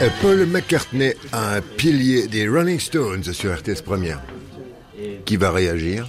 Paul McCartney, un pilier des Rolling Stones sur RTS Première. Qui va réagir?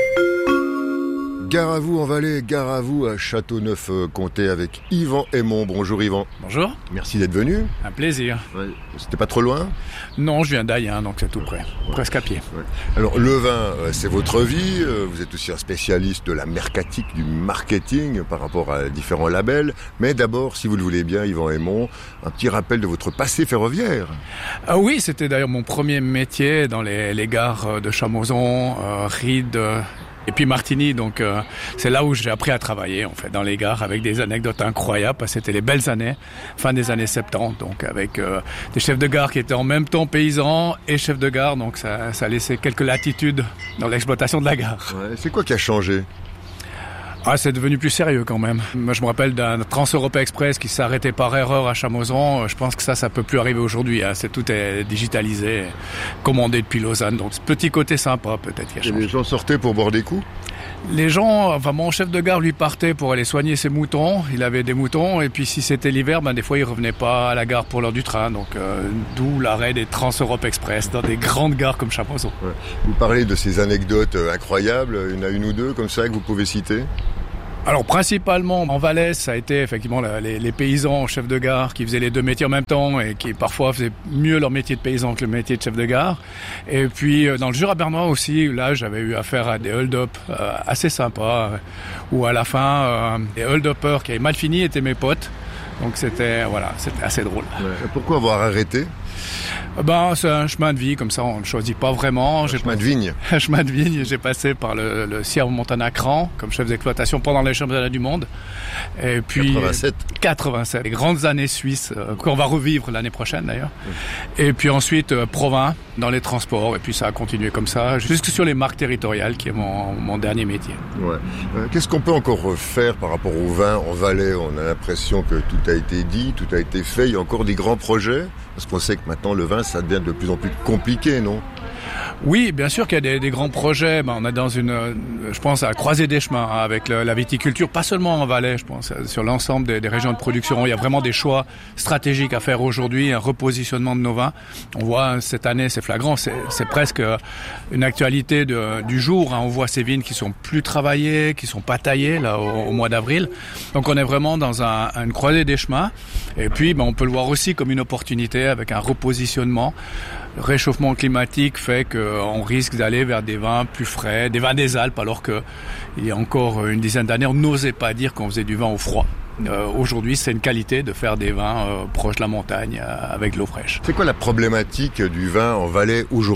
Gare à vous en Valais, gare à vous à Châteauneuf-Comté avec Yvan Aymon. Bonjour Yvan. Bonjour. Merci d'être venu. Un plaisir. Ouais. C'était pas trop loin? Non, je viens d'Ayen, donc c'est tout près. Ouais. Presque à pied. Ouais. Alors le vin, c'est votre vie. Vous êtes aussi un spécialiste de la mercatique, du marketing par rapport à différents labels. Mais d'abord, si vous le voulez bien, Yvan Aymon, un petit rappel de votre passé ferroviaire. Ah oui, c'était d'ailleurs mon premier métier dans les gares de Chamoson, Ried... Et puis Martigny, donc c'est là où j'ai appris à travailler en fait dans les gares avec des anecdotes incroyables parce que c'était les belles années, fin des années 70, donc avec des chefs de gare qui étaient en même temps paysans et chefs de gare, donc ça laissait quelques latitudes dans l'exploitation de la gare. Ouais, c'est quoi qui a changé? Ah, c'est devenu plus sérieux quand même. Moi, je me rappelle d'un Trans-Europe Express qui s'est arrêté par erreur à Chamoson. Je pense que ça peut plus arriver aujourd'hui. Hein. Tout est digitalisé, commandé depuis Lausanne. Donc, ce petit côté sympa, peut-être, qui a changé. Et les gens sortaient pour boire des coups? Les gens, enfin, mon chef de gare, lui, partait pour aller soigner ses moutons. Il avait des moutons. Et puis, si c'était l'hiver, des fois, il revenait pas à la gare pour l'heure du train. Donc, d'où l'arrêt des Trans-Europe Express dans des grandes gares comme Chamoson. Ouais. Vous parlez de ces anecdotes incroyables. Il y en a une ou deux comme ça que vous pouvez citer? Alors principalement en Valais, ça a été effectivement les paysans chefs de gare qui faisaient les deux métiers en même temps et qui parfois faisaient mieux leur métier de paysan que le métier de chef de gare. Et puis dans le Jura bernois aussi, là j'avais eu affaire à des hold-up assez sympas où à la fin les hold-uppers qui avaient mal fini étaient mes potes. Donc c'était assez drôle. Ouais. Pourquoi avoir arrêté? C'est un chemin de vie, comme ça on ne choisit pas vraiment. Chemin de vigne. Un chemin de vigne, j'ai passé par le Sierre Montana Cran comme chef d'exploitation pendant les championnats du monde. Et puis 87, les grandes années suisses qu'on va revivre l'année prochaine d'ailleurs. Et puis ensuite Provins dans les transports et puis ça a continué comme ça jusque sur les marques territoriales qui est mon dernier métier. Ouais. Qu'est-ce qu'on peut encore faire par rapport au vin en Valais? On a l'impression que tout a été dit, tout a été fait. Il y a encore des grands projets parce qu'on sait que maintenant le vin ça devient de plus en plus compliqué, non? Oui, bien sûr qu'il y a des grands projets. On est dans je pense, à la croisée des chemins avec la viticulture, pas seulement en Valais, je pense, sur l'ensemble des régions de production. Il y a vraiment des choix stratégiques à faire aujourd'hui, un repositionnement de nos vins. On voit cette année, c'est flagrant, c'est presque une actualité du jour. On voit ces vignes qui sont plus travaillées, qui sont pas taillées là au mois d'avril. Donc on est vraiment dans une croisée des chemins. Et puis on peut le voir aussi comme une opportunité avec un repositionnement. Le réchauffement climatique fait qu'on risque d'aller vers des vins plus frais, des vins des Alpes, alors qu'il y a encore une dizaine d'années, on n'osait pas dire qu'on faisait du vin au froid. Aujourd'hui, c'est une qualité de faire des vins proches de la montagne, avec de l'eau fraîche. C'est quoi la problématique du vin en Valais aujourd'hui ?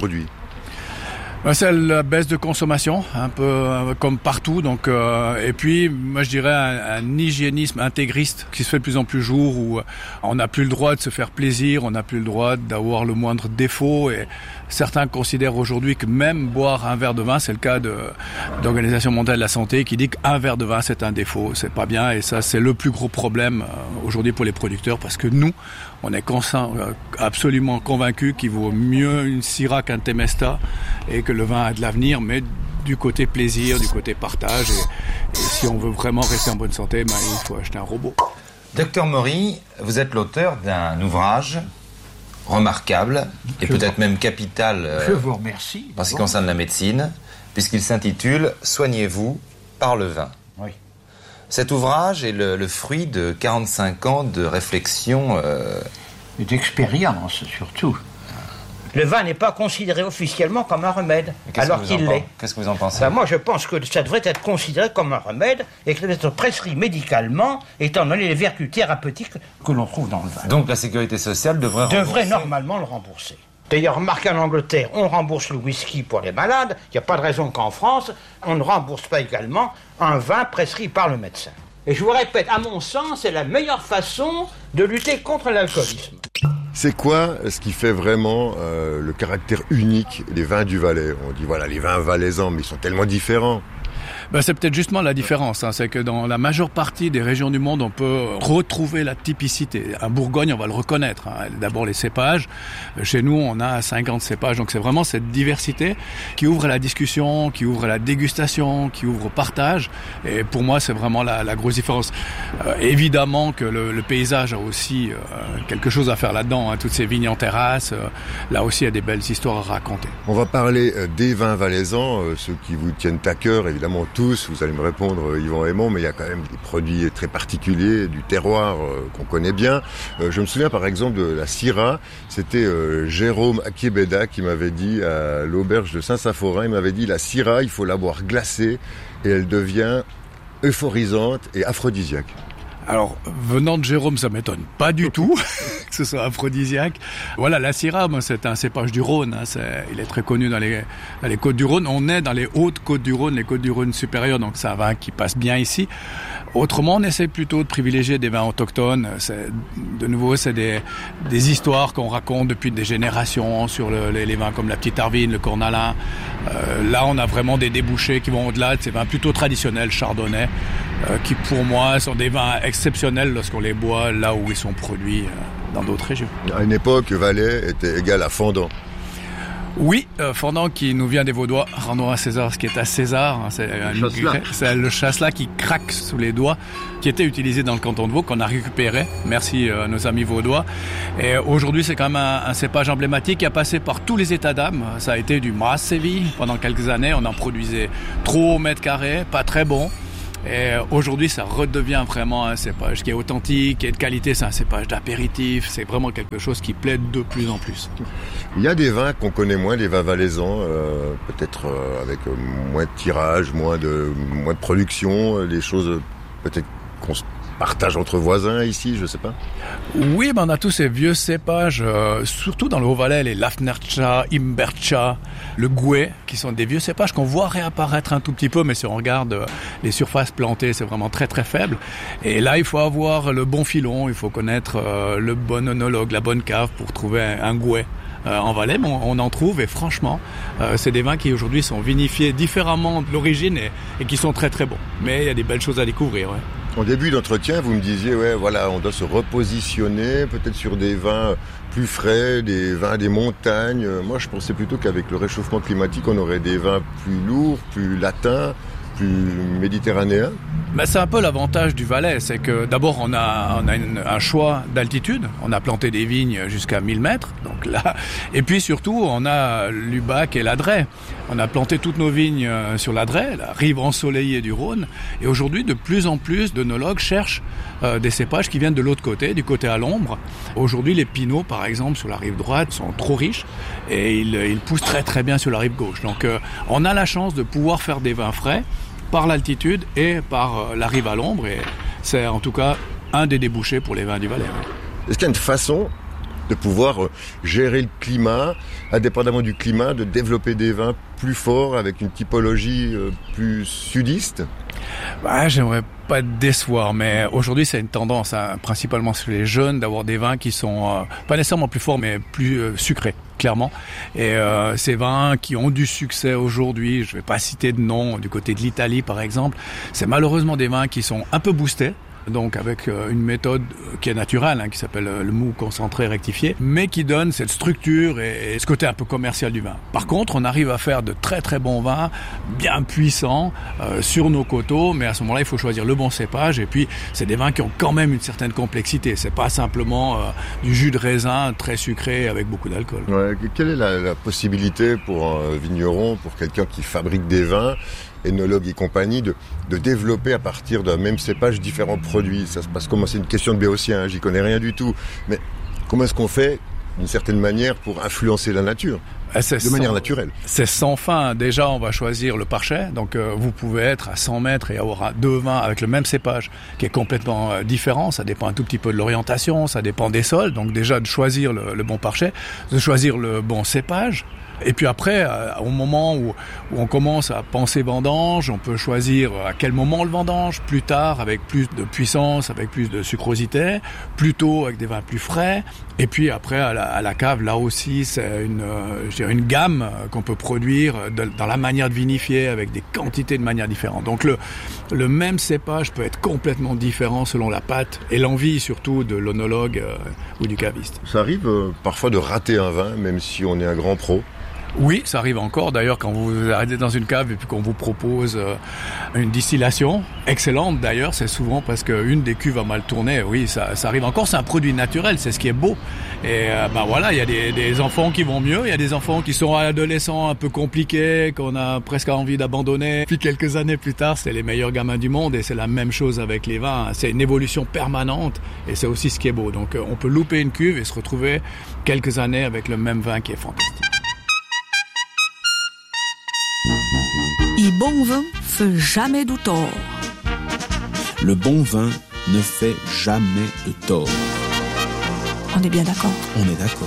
C'est la baisse de consommation, un peu comme partout. Donc, et puis, moi, je dirais un hygiénisme intégriste qui se fait de plus en plus jour, où on n'a plus le droit de se faire plaisir, on n'a plus le droit d'avoir le moindre défaut. Et certains considèrent aujourd'hui que même boire un verre de vin, c'est le cas de l'Organisation mondiale de la santé, qui dit qu'un verre de vin, c'est un défaut, c'est pas bien. Et ça, c'est le plus gros problème aujourd'hui pour les producteurs, parce que nous, on est absolument convaincus qu'il vaut mieux une Syrah qu'un Temesta et que le vin a de l'avenir, mais du côté plaisir, du côté partage. Et si on veut vraiment rester en bonne santé, il faut acheter un robot. Docteur Maury, vous êtes l'auteur d'un ouvrage remarquable et peut-être même capital je vous remercie. En ce qui concerne la médecine, puisqu'il s'intitule « Soignez-vous par le vin ». Oui. Cet ouvrage est le fruit de 45 ans de réflexion... Et d'expérience, surtout. Le vin n'est pas considéré officiellement comme un remède, alors qu'il l'est. Qu'est-ce que vous en pensez ? Moi, je pense que ça devrait être considéré comme un remède et que ça doit être prescrit médicalement, étant donné les vertus thérapeutiques que l'on trouve dans le vin. Donc la sécurité sociale devrait normalement le rembourser. D'ailleurs, remarquez, en Angleterre, on rembourse le whisky pour les malades. Il n'y a pas de raison qu'en France, on ne rembourse pas également un vin prescrit par le médecin. Et je vous répète, à mon sens, c'est la meilleure façon de lutter contre l'alcoolisme. C'est quoi ce qui fait vraiment le caractère unique des vins du Valais ? On dit voilà, les vins valaisans, mais ils sont tellement différents. C'est peut-être justement la différence, c'est que dans la majeure partie des régions du monde, on peut retrouver la typicité. En Bourgogne, on va le reconnaître. D'abord les cépages. Chez nous, on a 50 cépages, donc c'est vraiment cette diversité qui ouvre à la discussion, qui ouvre à la dégustation, qui ouvre au partage. Et pour moi, c'est vraiment la grosse différence. Évidemment que le paysage a aussi quelque chose à faire là-dedans. Toutes ces vignes en terrasse, là aussi, il y a des belles histoires à raconter. On va parler des vins valaisans, ceux qui vous tiennent à cœur, évidemment tous. Vous allez me répondre, Yvan Aymon, mais il y a quand même des produits très particuliers, du terroir qu'on connaît bien. Je me souviens par exemple de la Syrah. C'était Jérôme Akiebeda qui m'avait dit à l'auberge de Saint-Saphorin, il m'avait dit la Syrah, il faut la boire glacée et elle devient euphorisante et aphrodisiaque. Alors, venant de Jérôme, ça m'étonne pas du tout que ce soit aphrodisiaque. Voilà, la Syrah, c'est un cépage du Rhône. Il est très connu dans les côtes du Rhône. On est dans les hautes côtes du Rhône, les côtes du Rhône supérieures, donc c'est un vin qui passe bien ici. Autrement, on essaie plutôt de privilégier des vins autochtones. C'est des histoires qu'on raconte depuis des générations sur les vins comme la Petite Arvine, le Cornalin. Là, on a vraiment des débouchés qui vont au-delà de ces vins plutôt traditionnels, chardonnay, qui pour moi sont des vins exceptionnels lorsqu'on les boit là où ils sont produits dans d'autres régions. À une époque, Valais était égal à Fendant. Oui, Fendant qui nous vient des Vaudois, rendons à César ce qui est à César, c'est le chasselas qui craque sous les doigts, qui était utilisé dans le canton de Vaud, qu'on a récupéré, merci à nos amis vaudois. Et aujourd'hui c'est quand même un cépage emblématique qui a passé par tous les états d'âme. Ça a été du Mas-Séville pendant quelques années, on en produisait trop au mètre carré, pas très bon. Et aujourd'hui, ça redevient vraiment un cépage qui est authentique, qui est de qualité. C'est un cépage d'apéritif. C'est vraiment quelque chose qui plaît de plus en plus. Il y a des vins qu'on connaît moins, des vins valaisans, peut-être avec moins de tirage, moins de production, des choses peut-être qu'on se partage entre voisins ici, je sais pas. Oui, on a tous ces vieux cépages, surtout dans le Haut-Valais, les Lafnercha, Imbercha, le Gouet, qui sont des vieux cépages qu'on voit réapparaître un tout petit peu, mais si on regarde les surfaces plantées, c'est vraiment très très faible. Et là, il faut avoir le bon filon, il faut connaître le bon œnologue, la bonne cave pour trouver un Gouet. En Valais, on en trouve et franchement, c'est des vins qui aujourd'hui sont vinifiés différemment de l'origine et qui sont très très bons. Mais il y a des belles choses à découvrir. Ouais. En début d'entretien, vous me disiez, on doit se repositionner peut-être sur des vins plus frais, des vins des montagnes. Moi, je pensais plutôt qu'avec le réchauffement climatique, on aurait des vins plus lourds, plus latins, plus méditerranéens. C'est un peu l'avantage du Valais, c'est que d'abord on a un choix d'altitude, on a planté des vignes jusqu'à 1000 mètres, donc là, et puis surtout on a l'Ubac et l'Adret. On a planté toutes nos vignes sur l'Adret, la rive ensoleillée du Rhône, et aujourd'hui de plus en plus d'œnologues cherchent des cépages qui viennent de l'autre côté, du côté à l'ombre. Aujourd'hui les pinots par exemple sur la rive droite sont trop riches et ils poussent très très bien sur la rive gauche. Donc on a la chance de pouvoir faire des vins frais par l'altitude et par la rive à l'ombre, et c'est en tout cas un des débouchés pour les vins du Valais. Est-ce qu'il y a une façon de pouvoir gérer le climat, indépendamment du climat, de développer des vins plus forts avec une typologie plus sudiste ? J'aimerais pas te décevoir, mais aujourd'hui c'est une tendance, principalement sur les jeunes, d'avoir des vins qui sont pas nécessairement plus forts, mais plus sucrés, clairement. Et ces vins qui ont du succès aujourd'hui, je vais pas citer de nom, du côté de l'Italie par exemple, c'est malheureusement des vins qui sont un peu boostés. Donc avec une méthode qui est naturelle, qui s'appelle le mou concentré rectifié, mais qui donne cette structure et ce côté un peu commercial du vin. Par contre, on arrive à faire de très très bons vins, bien puissants, sur nos coteaux, mais à ce moment-là, il faut choisir le bon cépage, et puis c'est des vins qui ont quand même une certaine complexité. C'est pas simplement du jus de raisin très sucré avec beaucoup d'alcool. Ouais, quelle est la possibilité pour un vigneron, pour quelqu'un qui fabrique des vins, œnologue et compagnie, de développer à partir d'un même cépage différents produits? Ça se passe comment? C'est une question de béotien, j'y connais rien du tout. Mais comment est-ce qu'on fait, d'une certaine manière, pour influencer la nature de manière naturelle? C'est sans fin. Déjà, on va choisir le parchet. Donc, vous pouvez être à 100 mètres et avoir deux vins avec le même cépage qui est complètement différent. Ça dépend un tout petit peu de l'orientation, ça dépend des sols. Donc, déjà, de choisir le bon parchet, de choisir le bon cépage. Et puis après, au moment où on commence à penser vendange, on peut choisir à quel moment le vendange, plus tard avec plus de puissance, avec plus de sucrosité, plus tôt avec des vins plus frais. Et puis après, à la cave, là aussi, c'est une gamme qu'on peut produire dans la manière de vinifier avec des quantités de manières différentes. Donc le même cépage peut être complètement différent selon la pâte et l'envie surtout de l'onologue ou du caviste. Ça arrive parfois de rater un vin, même si on est un grand pro. Oui, ça arrive encore. D'ailleurs, quand vous arrêtez dans une cave et puis qu'on vous propose une distillation excellente, d'ailleurs, c'est souvent parce qu'une des cuves a mal tourné. Oui, ça arrive encore. C'est un produit naturel, c'est ce qui est beau. Et voilà, il y a des enfants qui vont mieux. Il y a des enfants qui sont adolescents un peu compliqués, qu'on a presque envie d'abandonner. Puis quelques années plus tard, c'est les meilleurs gamins du monde. Et c'est la même chose avec les vins. C'est une évolution permanente. Et c'est aussi ce qui est beau. Donc, on peut louper une cuve et se retrouver quelques années avec le même vin qui est fantastique. Le bon vin fait jamais de tort. Le bon vin ne fait jamais de tort. On est bien d'accord. On est d'accord.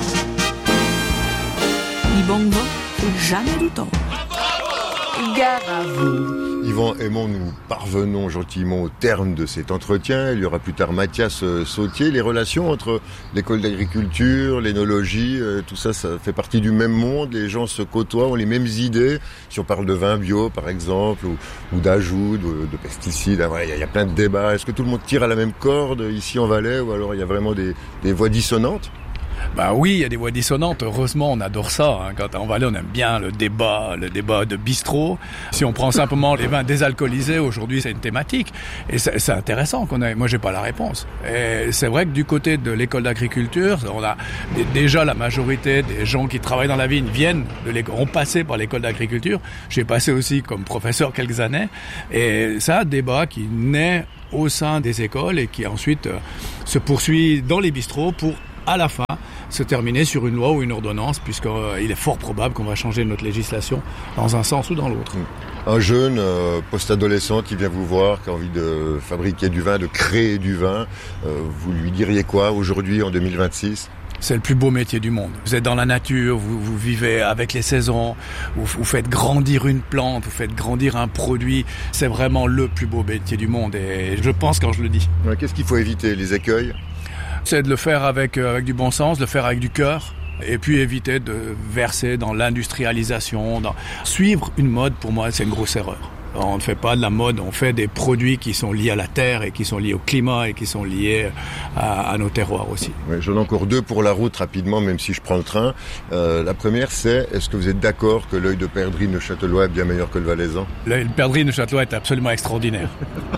Le bon vin fait jamais de tort. Gare à vous. Yvan Aymon, nous parvenons gentiment au terme de cet entretien. Il y aura plus tard Mathias Sautier. Les relations entre l'école d'agriculture, l'énologie, tout ça, ça fait partie du même monde. Les gens se côtoient, ont les mêmes idées. Si on parle de vin bio, par exemple, ou d'ajouts, de pesticides, il y a plein de débats. Est-ce que tout le monde tire à la même corde ici en Valais, ou alors il y a vraiment des voix dissonantes ? Bah oui, il y a des voix dissonantes. Heureusement, on adore ça. Quand en Valais, on aime bien le débat de bistrot. Si on prend simplement les vins désalcoolisés, aujourd'hui, c'est une thématique. Et c'est intéressant moi, j'ai pas la réponse. Et c'est vrai que du côté de l'école d'agriculture, on a déjà la majorité des gens qui travaillent dans la vigne ont passé par l'école d'agriculture. J'ai passé aussi comme professeur quelques années. Et c'est un débat qui naît au sein des écoles et qui ensuite se poursuit dans les bistrots pour, à la fin, se terminer sur une loi ou une ordonnance, puisqu'il est fort probable qu'on va changer notre législation dans un sens ou dans l'autre. Un jeune post-adolescent qui vient vous voir, qui a envie de fabriquer du vin, de créer du vin, vous lui diriez quoi aujourd'hui, en 2026 ? C'est le plus beau métier du monde. Vous êtes dans la nature, vous vivez avec les saisons, vous faites grandir une plante, vous faites grandir un produit. C'est vraiment le plus beau métier du monde, et je pense quand je le dis. Qu'est-ce qu'il faut éviter ? Les écueils ? C'est de le faire avec du bon sens, de le faire avec du cœur, et puis éviter de verser dans l'industrialisation. Suivre une mode, pour moi, c'est une grosse erreur. On ne fait pas de la mode, on fait des produits qui sont liés à la terre et qui sont liés au climat et qui sont liés à nos terroirs aussi. Oui, j'en ai encore deux pour la route rapidement, même si je prends le train. La première, c'est, est-ce que vous êtes d'accord que l'œil de perdrix neuchâtelois est bien meilleur que le valaisan ? L'œil de perdrix neuchâtelois est absolument extraordinaire.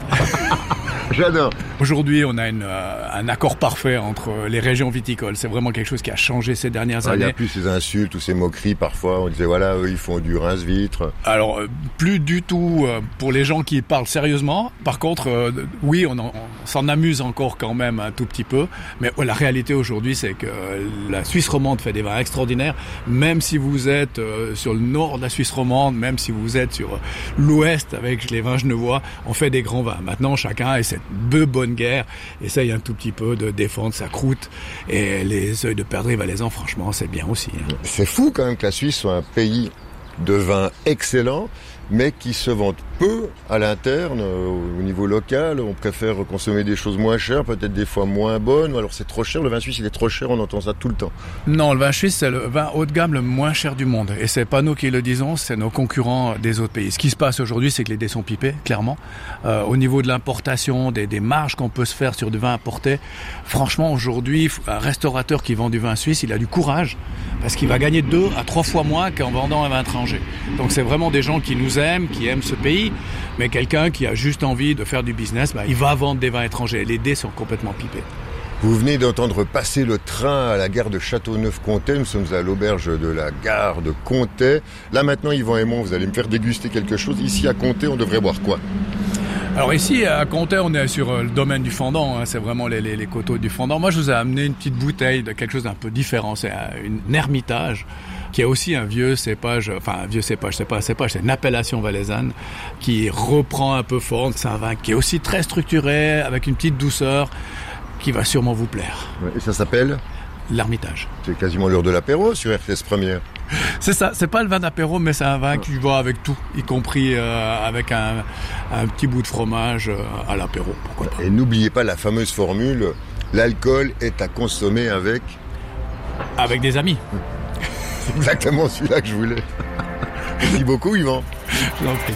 J'adore. Aujourd'hui, on a un accord parfait entre les régions viticoles. C'est vraiment quelque chose qui a changé ces dernières années. Il n'y a plus ces insultes ou ces moqueries parfois. On disait, voilà, eux, ils font du rince-vitre. Alors, plus du tout pour les gens qui parlent sérieusement. Par contre, oui, on s'en amuse encore quand même un tout petit peu. Mais la réalité aujourd'hui, c'est que la Suisse romande fait des vins extraordinaires. Même si vous êtes sur le nord de la Suisse romande, même si vous êtes sur l'ouest avec les vins genevois, on fait des grands vins. Maintenant, chacun essaie de bonne guerre essaye un tout petit peu de défendre sa croûte, et les œils de perdrix valaisans, franchement, c'est bien aussi. C'est fou quand même que la Suisse soit un pays de vins excellents, mais qui se vendent peu à l'interne, au niveau local. On préfère consommer des choses moins chères, peut-être des fois moins bonnes, ou alors c'est trop cher. Le vin suisse, il est trop cher, on entend ça tout le temps. Non, le vin suisse, c'est le vin haut de gamme le moins cher du monde. Et c'est pas nous qui le disons, c'est nos concurrents des autres pays. Ce qui se passe aujourd'hui, c'est que les dés sont pipés, clairement. Au niveau de l'importation, des marges qu'on peut se faire sur du vin importé, franchement, aujourd'hui, un restaurateur qui vend du vin suisse, il a du courage, parce qu'il va gagner 2 à 3 fois moins qu'en vendant un vin étranger. Donc c'est vraiment des gens qui nous aiment, qui aiment ce pays, mais quelqu'un qui a juste envie de faire du business, il va vendre des vins étrangers. Les dés sont complètement pipés. Vous venez d'entendre passer le train à la gare de Châteauneuf-Comté. Nous sommes à l'auberge de la gare de Comté. Là maintenant, Yvan Aymon, vous allez me faire déguster quelque chose. Ici à Comté, on devrait boire quoi ? Alors ici, à Comté, on est sur le domaine du fendant, c'est vraiment les coteaux du fendant. Moi, je vous ai amené une petite bouteille de quelque chose d'un peu différent. C'est une Hermitage, qui est aussi un vieux cépage, c'est pas un cépage, c'est une appellation valaisanne, qui reprend un peu forme. C'est un vin qui est aussi très structuré, avec une petite douceur, qui va sûrement vous plaire. Et ça s'appelle ? L'Hermitage. C'est quasiment l'heure de l'apéro sur RTS Première. C'est ça, c'est pas le vin d'apéro, mais c'est un vin qui va avec tout, y compris avec un petit bout de fromage à l'apéro, pourquoi pas. Et n'oubliez pas la fameuse formule, l'alcool est à consommer avec des amis. exactement celui-là que je voulais. Merci beaucoup, Yvan. Je vous en prie.